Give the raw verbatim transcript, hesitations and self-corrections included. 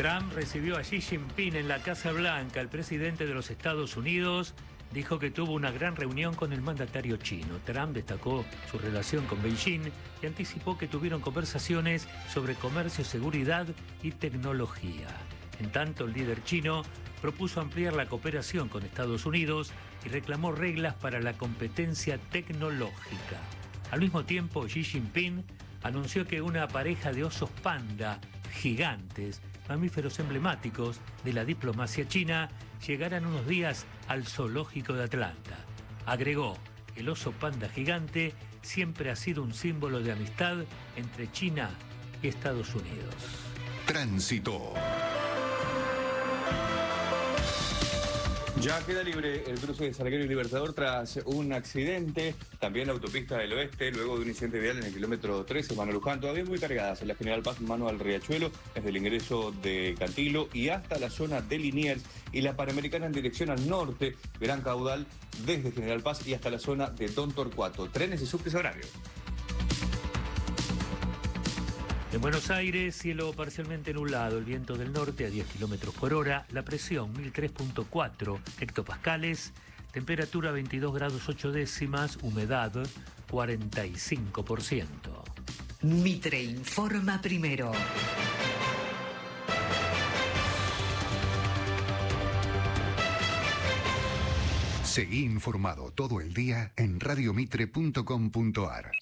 Trump recibió a Xi Jinping en la Casa Blanca. El presidente de los Estados Unidos dijo que tuvo una gran reunión con el mandatario chino. Trump destacó su relación con Beijing y anticipó que tuvieron conversaciones sobre comercio, seguridad y tecnología. En tanto, el líder chino propuso ampliar la cooperación con Estados Unidos y reclamó reglas para la competencia tecnológica. Al mismo tiempo, Xi Jinping anunció que una pareja de osos panda gigantes, mamíferos emblemáticos de la diplomacia china, llegarán unos días al zoológico de Atlanta. Agregó, el oso panda gigante siempre ha sido un símbolo de amistad entre China y Estados Unidos. Tránsito. Ya queda libre el cruce de Salguero y Libertador tras un accidente, también la autopista del oeste, luego de un incidente vial en el kilómetro trece, Manuel Luján, todavía muy cargadas en la General Paz, mano al Riachuelo, desde el ingreso de Cantilo y hasta la zona de Liniers y la Panamericana en dirección al norte, gran caudal desde General Paz y hasta la zona de Don Torcuato. Trenes y subtes a horario. En Buenos Aires, cielo parcialmente nublado, el viento del norte a diez kilómetros por hora, la presión mil tres punto cuatro hectopascales, temperatura veintidós grados ocho décimas, humedad cuarenta y cinco por ciento. Mitre informa primero. Seguí informado todo el día en radio mitre punto com punto ar.